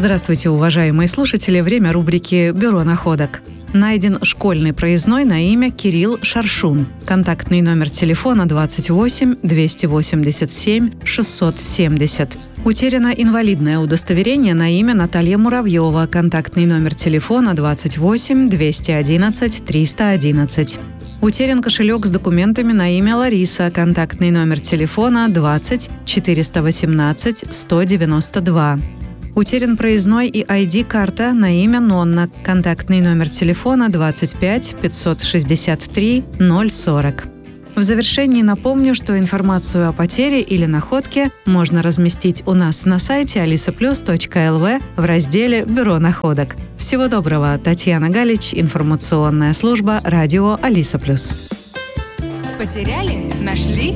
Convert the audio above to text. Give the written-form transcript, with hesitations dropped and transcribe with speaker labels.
Speaker 1: Здравствуйте, уважаемые слушатели. Время рубрики «Бюро находок». Найден школьный проездной на имя Кирилл Шаршун. Контактный номер телефона 28 287 670. Утеряно инвалидное удостоверение на имя Наталья Муравьева. Контактный номер телефона 28 211 311. Утерян кошелек с документами на имя Лариса. Контактный номер телефона 20 418 192. Утерян проездной и ID-карта на имя Нонна. Контактный номер телефона 25 563 040. В завершении напомню, что информацию о потере или находке можно разместить у нас на сайте alisaplus.lv в разделе «Бюро находок». Всего доброго. Татьяна Галич, информационная служба радио Алиса Плюс.
Speaker 2: Потеряли? Нашли?